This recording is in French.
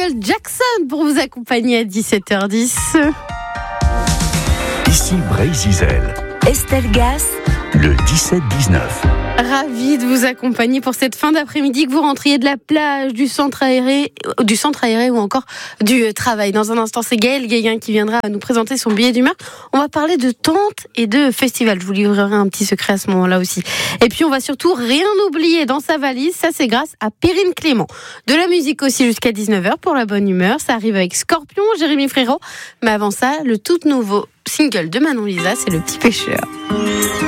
Michael Jackson pour vous accompagner à 17h10. Ici Bray-Zizel. Estelle Gas. Le 17-19. Ravie de vous accompagner pour cette fin d'après-midi, que vous rentriez de la plage, du centre aéré ou encore du travail. Dans un instant, c'est Gaël Guéguin qui viendra nous présenter son billet d'humeur. On va parler de tentes et de festivals. Je vous livrerai un petit secret à ce moment-là aussi. Et puis, on va surtout rien oublier dans sa valise. Ça, c'est grâce à Perrine Clément. De la musique aussi jusqu'à 19h pour la bonne humeur. Ça arrive avec Scorpion, Jérémy Frérot. Mais avant ça, le tout nouveau single de Manon Lisa, c'est Le Petit Pêcheur.